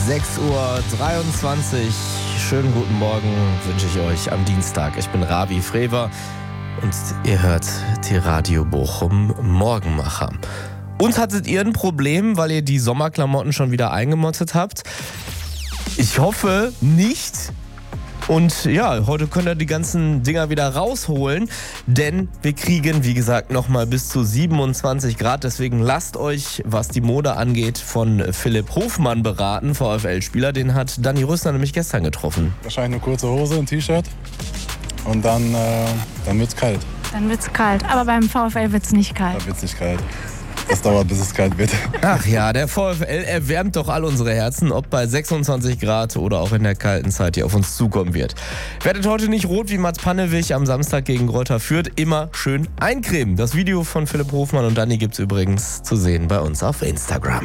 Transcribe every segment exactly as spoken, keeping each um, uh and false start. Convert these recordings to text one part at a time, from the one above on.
sechs Uhr dreiundzwanzig. Schönen guten Morgen wünsche ich euch am Dienstag. Ich bin Ravi Frewer und ihr hört die Radio Bochum Morgenmacher. Und hattet ihr ein Problem, weil ihr die Sommerklamotten schon wieder eingemottet habt? Ich hoffe nicht. Und ja, heute könnt ihr die ganzen Dinger wieder rausholen, denn wir kriegen, wie gesagt, nochmal bis zu siebenundzwanzig Grad. Deswegen lasst euch, was die Mode angeht, von Philipp Hofmann beraten, VfL-Spieler. Den hat Dani Rüssner nämlich gestern getroffen. Wahrscheinlich eine kurze Hose, ein T-Shirt und dann, äh, dann wird's kalt. Dann wird's kalt, aber beim VfL wird's nicht kalt. Da wird's nicht kalt. Das dauert, bis es kalt wird. Ach ja, der VfL erwärmt doch all unsere Herzen, ob bei sechsundzwanzig Grad oder auch in der kalten Zeit, die auf uns zukommen wird. Werdet heute nicht rot wie Mats Pannewig am Samstag gegen Greuther Fürth. Immer schön eincremen. Das Video von Philipp Hofmann und Dani gibt's übrigens zu sehen bei uns auf Instagram.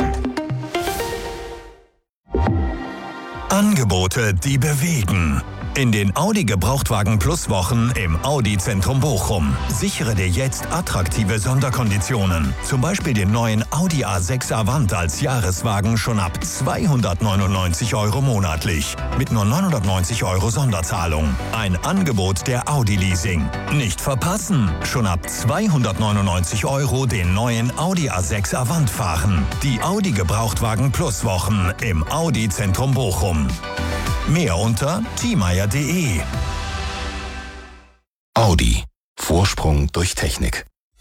Angebote, die bewegen. In den Audi Gebrauchtwagen Plus Wochen im Audi Zentrum Bochum. Sichere dir jetzt attraktive Sonderkonditionen. Zum Beispiel den neuen Audi A sechs Avant als Jahreswagen schon ab zweihundertneunundneunzig Euro monatlich. Mit nur neunhundertneunzig Euro Sonderzahlung. Ein Angebot der Audi Leasing. Nicht verpassen! Schon ab zweihundertneunundneunzig Euro den neuen Audi A sechs Avant fahren. Die Audi Gebrauchtwagen Plus Wochen im Audi Zentrum Bochum. Mehr unter thiemeyer punkt de. Audi. Vorsprung durch Technik.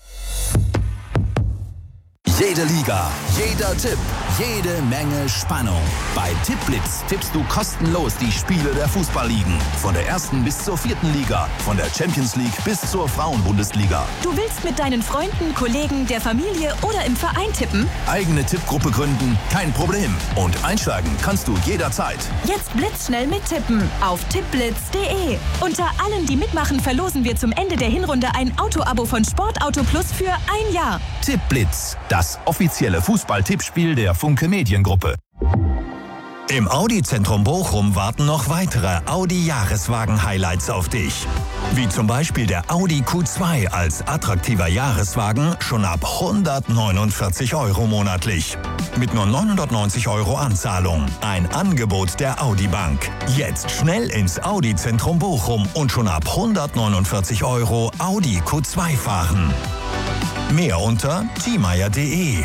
Jede Liga, jeder Tipp, jede Menge Spannung. Bei Tippblitz tippst du kostenlos die Spiele der Fußballligen. Von der ersten bis zur vierten Liga, von der Champions League bis zur Frauenbundesliga. Du willst mit deinen Freunden, Kollegen, der Familie oder im Verein tippen? Eigene Tippgruppe gründen? Kein Problem. Und einsteigen kannst du jederzeit. Jetzt blitzschnell mittippen auf tippblitz punkt de. Unter allen, die mitmachen, verlosen wir zum Ende der Hinrunde ein Auto-Abo von Sportauto Plus für ein Jahr. Tippblitz, das offizielle Fußball-Tippspiel der Funke Mediengruppe. Im Audi-Zentrum Bochum warten noch weitere Audi-Jahreswagen-Highlights auf dich. Wie zum Beispiel der Audi Q zwei als attraktiver Jahreswagen schon ab hundertneunundvierzig Euro monatlich. Mit nur neunhundertneunzig Euro Anzahlung. Ein Angebot der Audi Bank. Jetzt schnell ins Audi-Zentrum Bochum und schon ab hundertneunundvierzig Euro Audi Q zwei fahren. Mehr unter thiemeyer punkt de.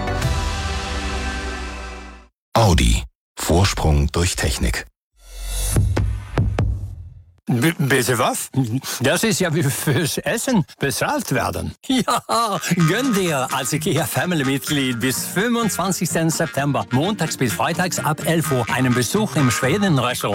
Audi. Vorsprung durch Technik. B- bitte was? Das ist ja wie fürs Essen bezahlt werden. Ja, gönn dir als IKEA Family-Mitglied bis fünfundzwanzigsten September montags bis freitags ab elf Uhr einen Besuch im Schweden-Restaurant.